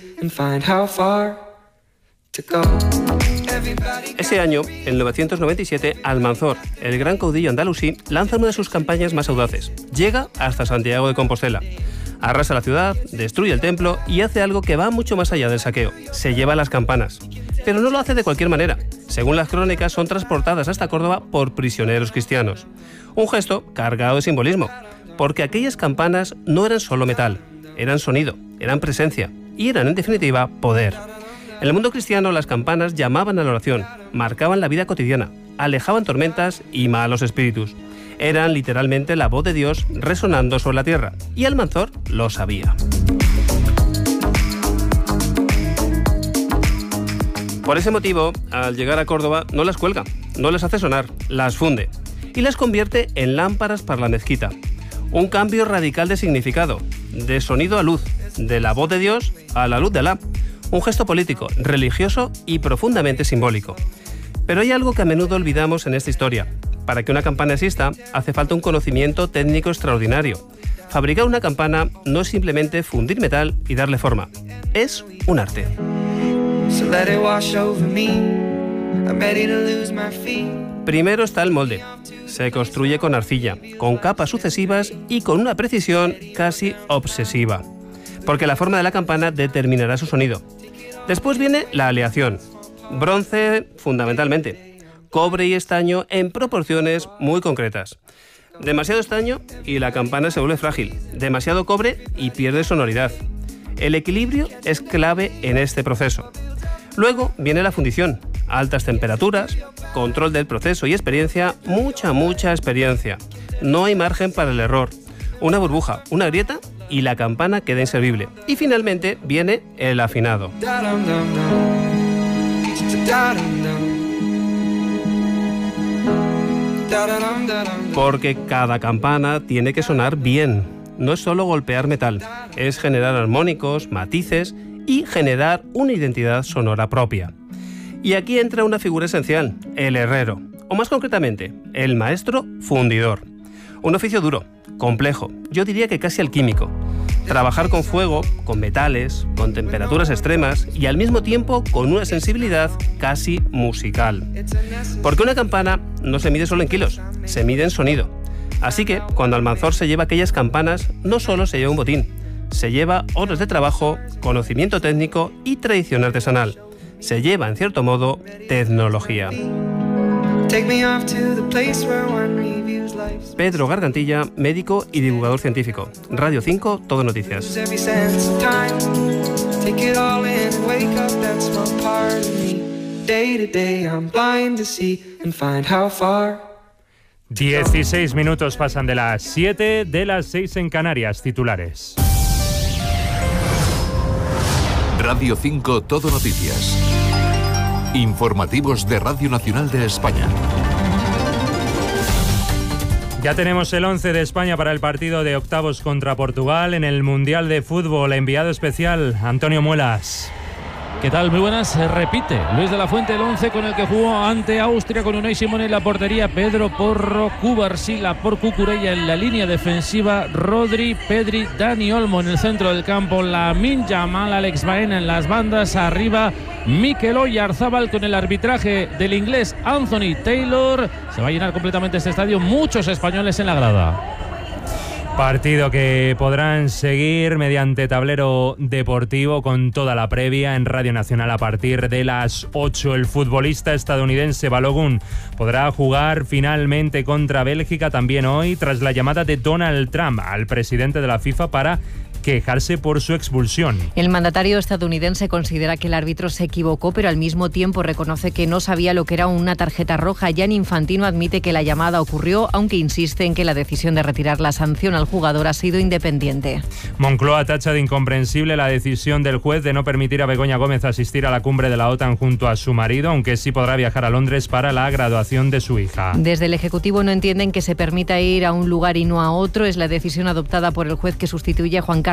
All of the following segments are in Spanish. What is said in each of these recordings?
and find how far to go. Ese año, en 997, Almanzor, el gran caudillo andalusí, lanza una de sus campañas más audaces. Llega hasta Santiago de Compostela. Arrasa la ciudad, destruye el templo y hace algo que va mucho más allá del saqueo. Se lleva las campanas. Pero no lo hace de cualquier manera. Según las crónicas, son transportadas hasta Córdoba por prisioneros cristianos. Un gesto cargado de simbolismo, porque aquellas campanas no eran solo metal, eran sonido, eran presencia y eran, en definitiva, poder. En el mundo cristiano, las campanas llamaban a la oración, marcaban la vida cotidiana, alejaban tormentas y malos espíritus. Eran literalmente la voz de Dios resonando sobre la tierra, y Almanzor lo sabía. Por ese motivo, al llegar a Córdoba, no las cuelga, no las hace sonar, las funde y las convierte en lámparas para la mezquita. Un cambio radical de significado, de sonido a luz, de la voz de Dios a la luz de Alá. Un gesto político, religioso y profundamente simbólico. Pero hay algo que a menudo olvidamos en esta historia. Para que una campana exista, hace falta un conocimiento técnico extraordinario. Fabricar una campana no es simplemente fundir metal y darle forma. Es un arte. Primero está el molde. Se construye con arcilla, con capas sucesivas y con una precisión casi obsesiva. Porque la forma de la campana determinará su sonido. Después viene la aleación. Bronce, fundamentalmente. Cobre y estaño en proporciones muy concretas. Demasiado estaño y la campana se vuelve frágil. Demasiado cobre y pierde sonoridad. El equilibrio es clave en este proceso. Luego viene la fundición. Altas temperaturas, control del proceso y experiencia, mucha experiencia. No hay margen para el error. Una burbuja, una grieta y la campana queda inservible. Y finalmente viene el afinado. Porque cada campana tiene que sonar bien. No es solo golpear metal, es generar armónicos, matices y generar una identidad sonora propia. Y aquí entra una figura esencial, el herrero, o más concretamente, el maestro fundidor. Un oficio duro, complejo, yo diría que casi alquímico. Trabajar con fuego, con metales, con temperaturas extremas y al mismo tiempo con una sensibilidad casi musical. Porque una campana no se mide solo en kilos, se mide en sonido. Así que, cuando Almanzor se lleva aquellas campanas, no solo se lleva un botín, se lleva horas de trabajo, conocimiento técnico y tradición artesanal. Se lleva, en cierto modo, tecnología. Pedro Gargantilla, médico y divulgador científico. Radio 5, Todo Noticias. 16 minutos pasan de las 7, de las 6 en Canarias. Titulares. Radio 5, Todo Noticias. Informativos de Radio Nacional de España. Ya tenemos el 11 de España para el partido de octavos contra Portugal en el Mundial de Fútbol. Enviado especial, Antonio Muelas. ¿Qué tal? Muy buenas. Se repite Luis de la Fuente, el 11 con el que jugó ante Austria, con Unai Simón en la portería, Pedro Porro, Cubarsila por Cucurella en la línea defensiva, Rodri, Pedri, Dani Olmo en el centro del campo, Lamine Yamal, Alex Baena en las bandas, arriba Mikel Oyarzabal con el arbitraje del inglés Anthony Taylor. Se va a llenar completamente este estadio, muchos españoles en la grada. Partido que podrán seguir mediante tablero deportivo con toda la previa en Radio Nacional a partir de las 8. El futbolista estadounidense Balogun podrá jugar finalmente contra Bélgica también hoy, tras la llamada de Donald Trump al presidente de la FIFA para quejarse por su expulsión. El mandatario estadounidense considera que el árbitro se equivocó, pero al mismo tiempo reconoce que no sabía lo que era una tarjeta roja. Gianni Infantino admite que la llamada ocurrió, aunque insiste en que la decisión de retirar la sanción al jugador ha sido independiente. Moncloa tacha de incomprensible la decisión del juez de no permitir a Begoña Gómez asistir a la cumbre de la OTAN junto a su marido, aunque sí podrá viajar a Londres para la graduación de su hija. Desde el Ejecutivo no entienden que se permita ir a un lugar y no a otro. Es la decisión adoptada por el juez que sustituye a Juan Carlos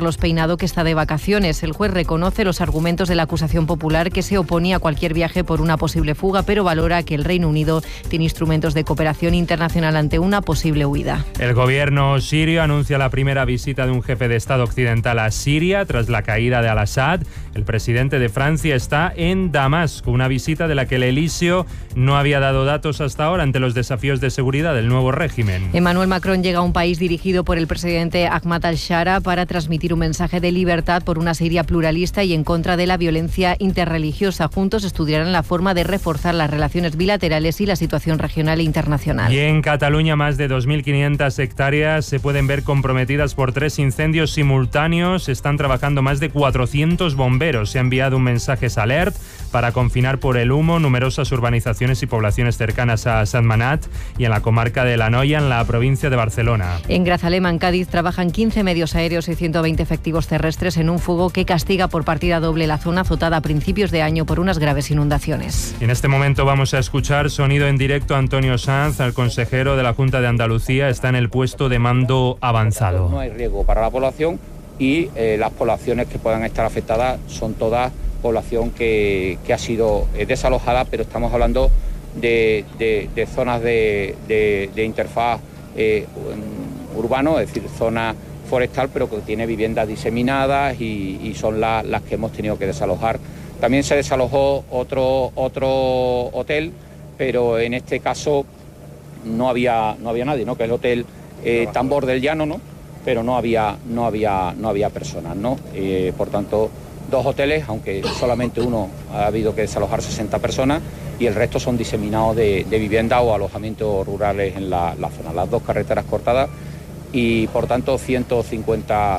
Carlos Peinado, que está de vacaciones. El juez reconoce los argumentos de la acusación popular, que se oponía a cualquier viaje por una posible fuga, pero valora que el Reino Unido tiene instrumentos de cooperación internacional ante una posible huida. El gobierno sirio anuncia la primera visita de un jefe de Estado occidental a Siria tras la caída de al-Assad. El presidente de Francia está en Damasco, una visita de la que el Elíseo no había dado datos hasta ahora ante los desafíos de seguridad del nuevo régimen. Emmanuel Macron llega a un país dirigido por el presidente Ahmad al-Shara para transmitir un mensaje de libertad por una Siria pluralista y en contra de la violencia interreligiosa. Juntos estudiarán la forma de reforzar las relaciones bilaterales y la situación regional e internacional. Y en Cataluña, más de 2.500 hectáreas se pueden ver comprometidas por 3 incendios simultáneos. Están trabajando más de 400 bomberos. Se ha enviado un mensaje alert para confinar por el humo numerosas urbanizaciones y poblaciones cercanas a Sentmenat y en la comarca de La Noia, en la provincia de Barcelona. En Grazalema, en Cádiz, trabajan 15 medios aéreos y 120 efectivos terrestres en un fuego que castiga por partida doble la zona azotada a principios de año por unas graves inundaciones. Y en este momento vamos a escuchar sonido en directo a Antonio Sanz, al consejero de la Junta de Andalucía. Está en el puesto de mando avanzado. No hay riesgo para la población y las poblaciones que puedan estar afectadas son todas población que ha sido desalojada, pero estamos hablando de zonas de interfaz urbano, es decir, zona forestal, pero que tiene viviendas diseminadas y son las que hemos tenido que desalojar. También se desalojó otro hotel, pero en este caso no había nadie, ¿no? Que es el hotel Tambor del Llano, ¿no? Pero no había personas, ¿no? Por tanto, 2 hoteles, aunque solamente uno ha habido que desalojar 60 personas y el resto son diseminados de viviendas o alojamientos rurales en la zona. Las 2 carreteras cortadas y, por tanto, 150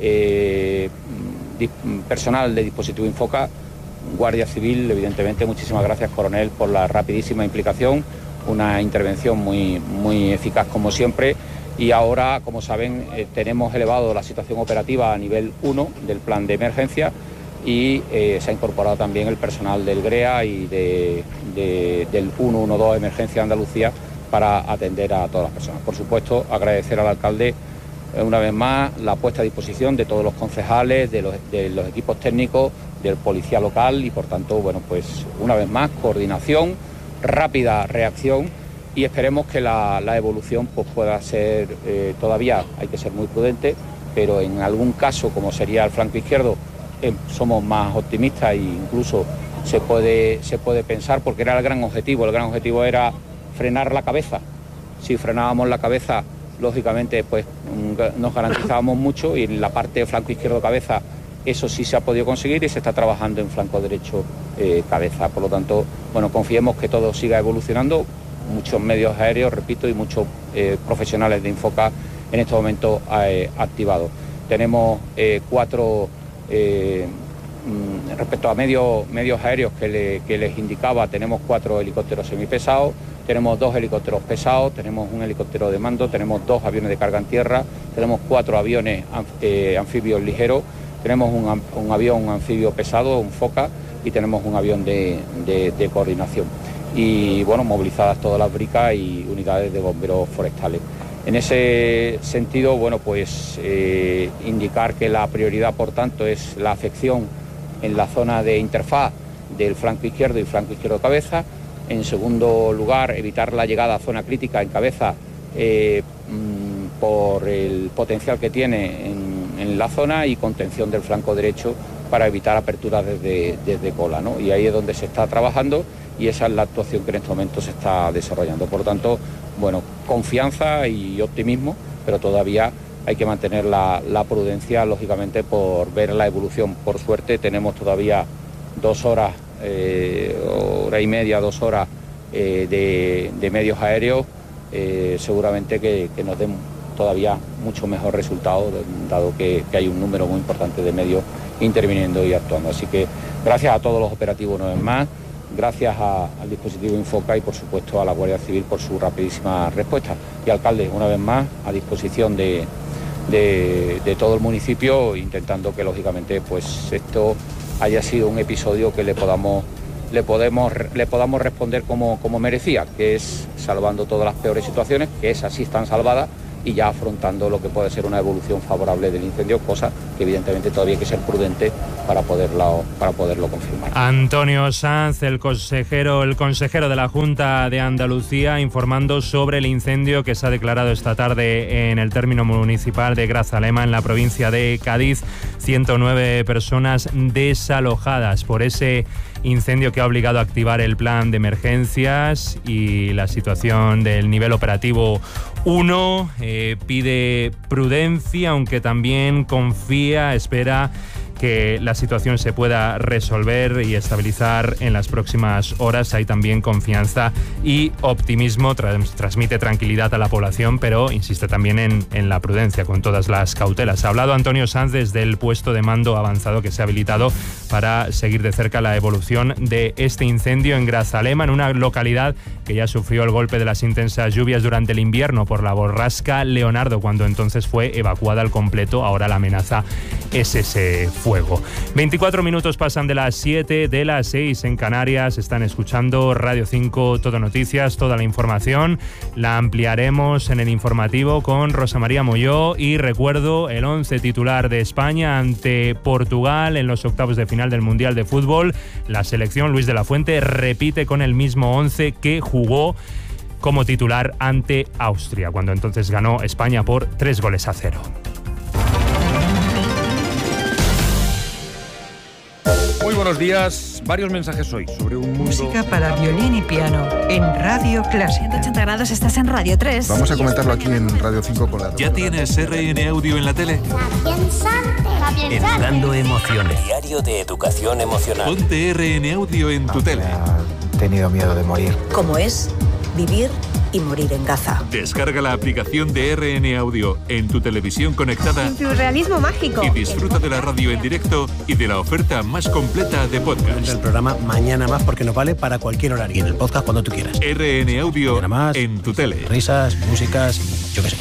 personal de dispositivo Infoca, Guardia Civil, evidentemente. Muchísimas gracias, coronel, por la rapidísima implicación, una intervención muy eficaz como siempre. Y ahora, como saben, tenemos elevado la situación operativa a nivel 1 del plan de emergencia y se ha incorporado también el personal del GREA y del 112 Emergencia Andalucía para atender a todas las personas. Por supuesto, agradecer al alcalde una vez más la puesta a disposición de todos los concejales, de los equipos técnicos, del policía local y, por tanto, bueno, pues una vez más, coordinación, rápida reacción y esperemos que la evolución pues pueda ser, todavía hay que ser muy prudente, pero en algún caso, como sería el flanco izquierdo, somos más optimistas e incluso se puede pensar, porque era el gran objetivo era frenar la cabeza. Si frenábamos la cabeza, lógicamente pues nos garantizábamos mucho, y en la parte de flanco izquierdo cabeza eso sí se ha podido conseguir y se está trabajando en flanco derecho cabeza. Por lo tanto, bueno, confiemos que todo siga evolucionando. Muchos medios aéreos, repito, y muchos profesionales de Infoca en este momento activados. Tenemos 4, respecto a medios aéreos que les indicaba, tenemos 4 helicópteros semipesados, tenemos 2 helicópteros pesados, tenemos un helicóptero de mando, tenemos 2 aviones de carga en tierra, tenemos 4 aviones anfibios ligeros, tenemos un avión anfibio pesado, un Foca, y tenemos un avión de coordinación. Y bueno, movilizadas todas las bricas y unidades de bomberos forestales. En ese sentido, bueno, pues indicar que la prioridad, por tanto, es la afección en la zona de interfaz del flanco izquierdo y flanco izquierdo cabeza. En segundo lugar, evitar la llegada a zona crítica en cabeza por el potencial que tiene en la zona, y contención del flanco derecho para evitar aperturas desde cola, ¿no? Y ahí es donde se está trabajando y esa es la actuación que en este momento se está desarrollando. Por tanto, bueno, confianza y optimismo, pero todavía hay que mantener la prudencia, lógicamente, por ver la evolución. Por suerte tenemos todavía 2 horas, hora y media, 2 horas de medios aéreos, seguramente que nos den todavía mucho mejor resultado, dado que hay un número muy importante de medios interviniendo y actuando. Así que gracias a todos los operativos una vez más, gracias al dispositivo Infoca y, por supuesto, a la Guardia Civil por su rapidísima respuesta. Y, alcalde, una vez más, a disposición de de todo el municipio, intentando que lógicamente pues esto haya sido un episodio que le podamos responder como merecía, que es salvando todas las peores situaciones, que esas sí están salvadas, y ya afrontando lo que puede ser una evolución favorable del incendio, cosa que evidentemente todavía hay que ser prudente para poderlo confirmar. Antonio Sanz, el consejero de la Junta de Andalucía, informando sobre el incendio que se ha declarado esta tarde en el término municipal de Grazalema, en la provincia de Cádiz. 109 personas desalojadas por ese incendio que ha obligado a activar el plan de emergencias, y la situación del nivel operativo 1 pide prudencia, aunque también espera que la situación se pueda resolver y estabilizar en las próximas horas. Hay también confianza y optimismo, transmite tranquilidad a la población, pero insiste también en la prudencia con todas las cautelas. Ha hablado Antonio Sanz desde el puesto de mando avanzado que se ha habilitado para seguir de cerca la evolución de este incendio en Grazalema, en una localidad que ya sufrió el golpe de las intensas lluvias durante el invierno por la borrasca Leonardo, cuando entonces fue evacuada al completo. Ahora la amenaza es ese fuego. 24 minutos pasan de las 7, de las 6 en Canarias. Están escuchando Radio 5 Todo Noticias. Toda la información la ampliaremos en el informativo con Rosa María Molló. Y recuerdo el 11 titular de España ante Portugal en los octavos de final del Mundial de Fútbol. La selección, Luis de la Fuente, repite con el mismo 11 que jugó como titular ante Austria, cuando entonces ganó España por 3-0. Muy buenos días. Varios mensajes hoy sobre un mundo... Música para violín y piano en Radio Clásica. 180 grados, estás en Radio 3. Vamos a comentarlo aquí en Radio 5 con la... ¿Ya tienes RN Audio en la tele? Educando emociones. Diario de educación emocional. Ponte RN Audio en tu tele. He tenido miedo de morir. ¿Cómo es vivir y morir en Gaza? Descarga la aplicación de RN Audio en tu televisión conectada. En Surrealismo Mágico. Y disfruta de la radio en directo y de la oferta más completa de podcast. El programa Mañana Más, porque nos vale para cualquier horario. Y en el podcast cuando tú quieras. RN Audio Más, en tu tele. Risas, músicas, yo qué sé.